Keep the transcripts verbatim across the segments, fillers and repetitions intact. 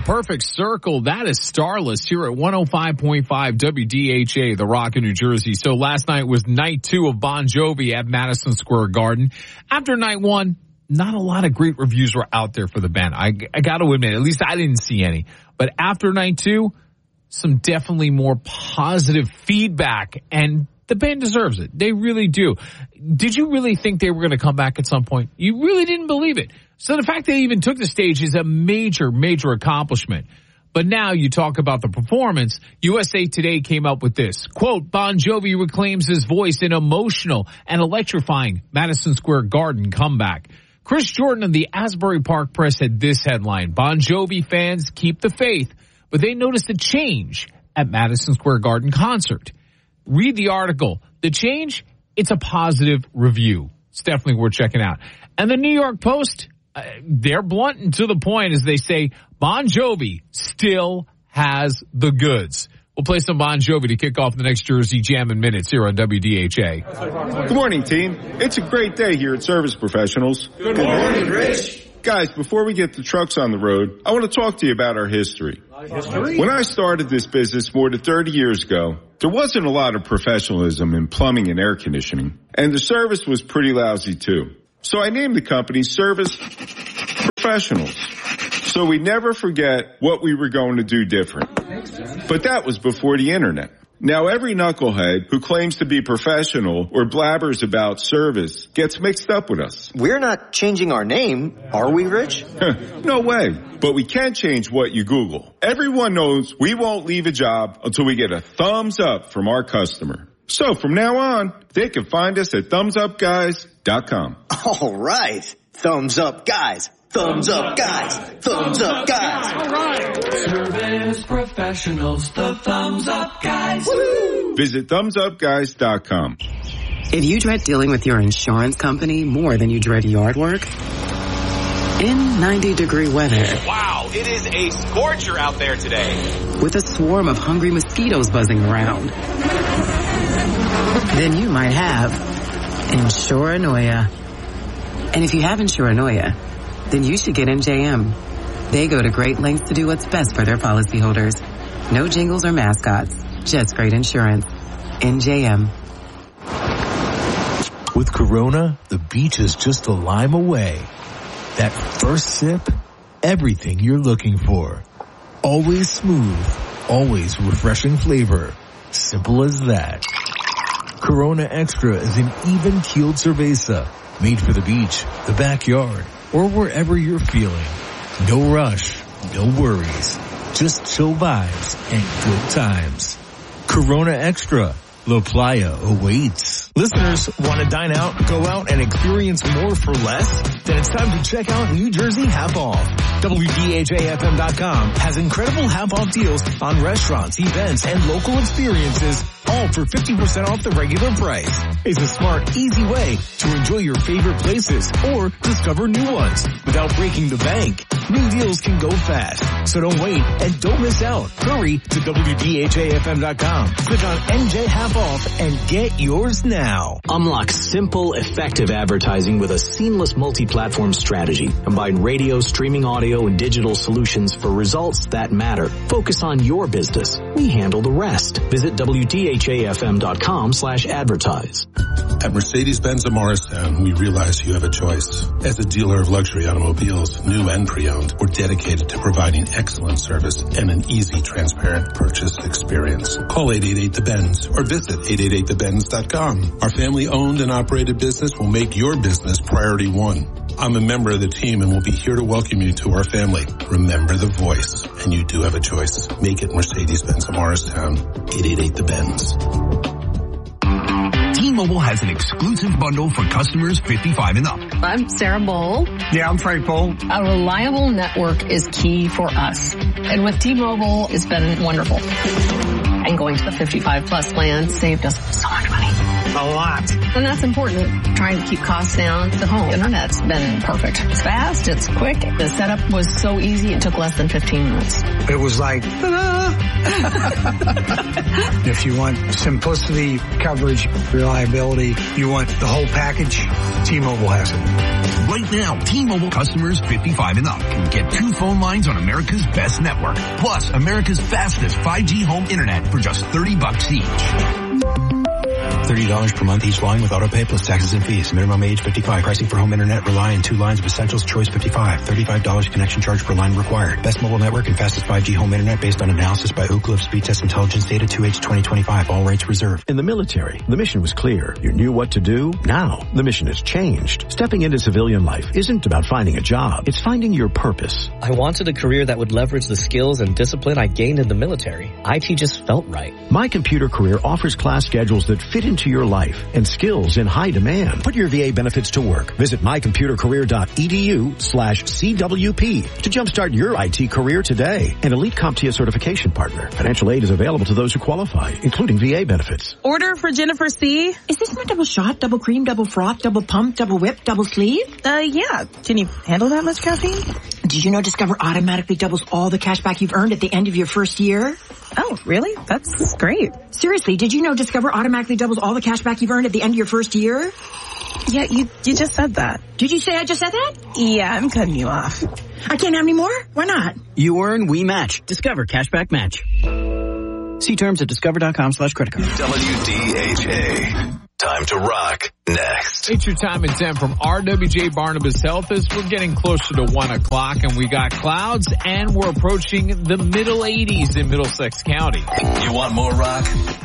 Perfect Circle. That is Starless here at one oh five point five W D H A, The Rock in New Jersey. So last night was night two of Bon Jovi at Madison Square Garden. After night one, not a lot of great reviews were out there for the band. I, I got to admit, at least I didn't see any. But after night two, some definitely more positive feedback, and the band deserves it. They really do. Did you really think they were going to come back at some point? You really didn't believe it. So the fact they even took the stage is a major, major accomplishment. But now you talk about the performance. U S A Today came up with this. Quote, Bon Jovi reclaims his voice in emotional and electrifying Madison Square Garden comeback. Chris Jordan of the Asbury Park Press had this headline. Bon Jovi fans keep the faith, but they noticed a change at Madison Square Garden concert. Read the article. The change, it's a positive review. It's definitely worth checking out. And the New York Post, uh, they're blunt and to the point as they say, Bon Jovi still has the goods. We'll play some Bon Jovi to kick off the next Jersey Jam in minutes here on W D H A. Good morning, team. It's a great day here at Service Professionals. Good morning, Rich. Guys, before we get the trucks on the road, I want to talk to you about our history. History? When I started this business more than thirty years ago, there wasn't a lot of professionalism in plumbing and air conditioning, and the service was pretty lousy too. So I named the company Service Professionals, so we never forget what we were going to do different. But that was before the internet. Now every knucklehead who claims to be professional or blabbers about service gets mixed up with us. We're not changing our name, are we, Rich? No way. But we can change what you Google. Everyone knows we won't leave a job until we get a thumbs up from our customer. So from now on, they can find us at thumbs up guys dot com. All right. Thumbs up, guys. Thumbs up, guys. Thumbs up, guys. All right. Service Professionals, the Thumbs Up Guys. Woo! Visit thumbs up guys dot com. If you dread dealing with your insurance company more than you dread yard work, in ninety degree weather. Wow, it is a scorcher out there today. With a swarm of hungry mosquitoes buzzing around. Then you might have Insuranoia. And if you have Insuranoia, then you should get N J M. They go to great lengths to do what's best for their policyholders. No jingles or mascots, just great insurance. N J M. With Corona, the beach is just a lime away. That first sip, everything you're looking for. Always smooth, always refreshing flavor. Simple as that. Corona Extra is an even-keeled cerveza made for the beach, the backyard, or wherever you're feeling. No rush, no worries. Just chill vibes and good times. Corona Extra. La Playa awaits. Listeners, want to dine out, go out, and experience more for less? Then it's time to check out New Jersey Half Off. W D H A F M dot com has incredible half-off deals on restaurants, events, and local experiences, all for fifty percent off the regular price. It's a smart, easy way to enjoy your favorite places or discover new ones without breaking the bank. New deals can go fast, so don't wait and don't miss out. Hurry to W D H A F M dot com. Click on N J Half Off and get yours now. Unlock simple, effective advertising with a seamless multi-platform strategy. Combine radio, streaming audio, and digital solutions for results that matter. Focus on your business. We handle the rest. Visit W D H A F M dot com slash advertise. At Mercedes-Benz of Morristown, we realize you have a choice. As a dealer of luxury automobiles, new and pre-owned, we're dedicated to providing excellent service and an easy, transparent purchase experience. Call eight eight eight the Benz or visit eight eight eight the benz dot com. Our family-owned and operated business will make your business priority one. I'm a member of the team and will be here to welcome you to our family. Remember the voice, and you do have a choice. Make it Mercedes-Benz of Morristown. eight eight eight the Benz. T-Mobile has an exclusive bundle for customers fifty-five and up. I'm Sarah Bowl. Yeah, I'm Frank Bowl. A reliable network is key for us. And with T-Mobile, it's been wonderful. And going to the fifty-five plus plan saved us so much money. a lot. And that's important, trying to keep costs down. The home internet's been perfect. It's fast, it's quick. The setup was so easy, it took less than fifteen minutes. It was like, ta-da! If you want simplicity, coverage, reliability, you want the whole package, T-Mobile has it. Right now, T-Mobile customers fifty-five and up can get two phone lines on America's best network, plus America's fastest five G home internet for just thirty bucks each. thirty dollars per month each line with autopay plus taxes and fees. Minimum age fifty-five. Pricing for home internet rely on two lines of Essentials Choice fifty-five. thirty-five dollars connection charge per line required. Best mobile network and fastest five G home internet based on analysis by Oak Cliff Speed Test Intelligence Data two H twenty twenty-five. All rights reserved. In the military, the mission was clear. You knew what to do. Now, the mission has changed. Stepping into civilian life isn't about finding a job. It's finding your purpose. I wanted a career that would leverage the skills and discipline I gained in the military. I T just felt right. My Computer Career offers class schedules that fit into your life and skills in high demand. Put your V A benefits to work. Visit mycomputercareer.edu slash CWP to jumpstart your I T career today. An Elite CompTIA certification partner. Financial aid is available to those who qualify, including V A benefits. Order for Jennifer C. Is this my double shot, double cream, double froth, double pump, double whip, double sleeve? Uh, yeah. Can you handle that much caffeine? Did you know Discover automatically doubles all the cash back you've earned at the end of your first year? Oh, really? That's great. Seriously, did you know Discover automatically doubles all the cash back you've earned at the end of your first year? Yeah, you you just said that. Did you say I just said that? Yeah, I'm cutting you off. I can't have any more? Why not? You earn, we match. Discover Cashback Match. See terms at discover.com slash credit card. W D H A. Time to rock. Next. It's your time at ten from R W J Barnabas Health as we're getting closer to one o'clock and we got clouds and we're approaching the middle eighties in Middlesex County. You want more rock?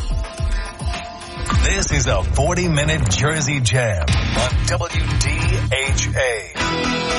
This is a forty minute Jersey Jam on W D H A.